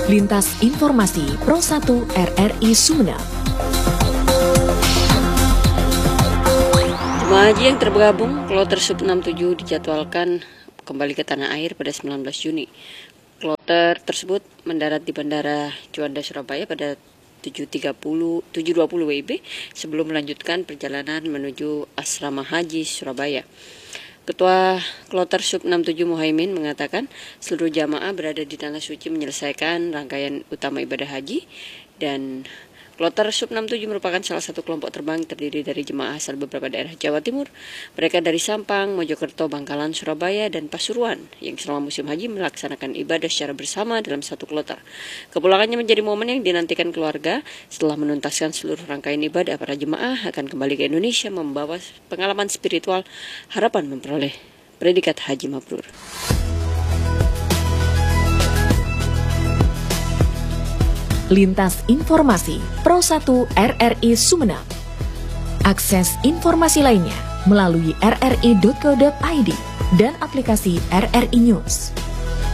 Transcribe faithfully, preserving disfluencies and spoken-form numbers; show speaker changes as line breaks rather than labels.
Lintas Informasi Pro satu R R I Sumeneb.
Jemaah haji yang tergabung Kloter Sub enam tujuh dijadwalkan kembali ke tanah air pada sembilan belas Juni. Kloter tersebut mendarat di Bandara Juanda Surabaya pada tujuh tiga puluh, tujuh dua puluh W I B sebelum melanjutkan perjalanan menuju Asrama Haji Surabaya. Ketua Kloter Sub enam tujuh Muhaimin mengatakan seluruh jamaah berada di Tanah Suci menyelesaikan rangkaian utama ibadah haji, dan Kloter Sub enam tujuh merupakan salah satu kelompok terbang terdiri dari jemaah asal beberapa daerah Jawa Timur. Mereka dari Sampang, Mojokerto, Bangkalan, Surabaya, dan Pasuruan yang selama musim haji melaksanakan ibadah secara bersama dalam satu kloter. Kepulangannya menjadi momen yang dinantikan keluarga. Setelah menuntaskan seluruh rangkaian ibadah, para jemaah akan kembali ke Indonesia membawa pengalaman spiritual, harapan memperoleh predikat haji mabrur.
Lintas Informasi Pro satu R R I Sumeneb. Akses informasi lainnya melalui r r i dot co dot i d dan aplikasi R R I News.